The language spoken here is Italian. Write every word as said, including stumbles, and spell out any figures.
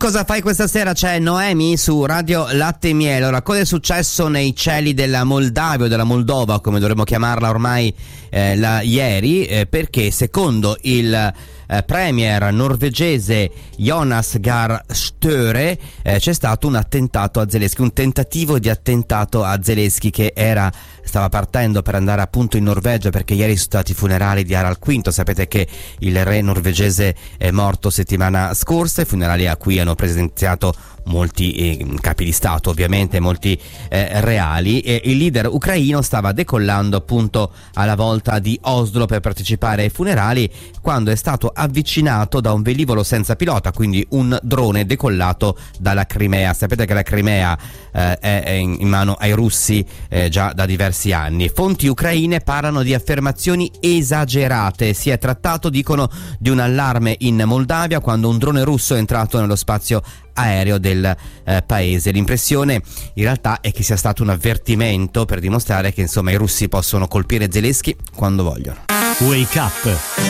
Cosa fai questa sera? C'è Noemi su Radio Latte e Miele. Allora, cosa è successo nei cieli della Moldavia o della Moldova, come dovremmo chiamarla ormai, eh, la, ieri? Eh, perché secondo il eh, premier norvegese Jonas Gahr Støre eh, c'è stato un attentato a Zelensky, un tentativo di attentato a Zelensky che era stava partendo per andare appunto in Norvegia, perché ieri sono stati i funerali di Harald quinto. Sapete che il re norvegese è morto settimana scorsa, i funerali a cui hanno presenziato molti eh, capi di stato, ovviamente molti eh, reali, e il leader ucraino stava decollando appunto alla volta di Oslo per partecipare ai funerali, quando è stato avvicinato da un velivolo senza pilota, quindi un drone decollato dalla Crimea. Sapete che la Crimea eh, è in, in mano ai russi eh, già da diversi anni. Fonti ucraine parlano di affermazioni esagerate. Si è trattato, dicono, di un allarme in Moldavia quando un drone russo è entrato nello spazio aereo del eh, paese. L'impressione in realtà è che sia stato un avvertimento per dimostrare che insomma i russi possono colpire Zelensky quando vogliono. Wake Up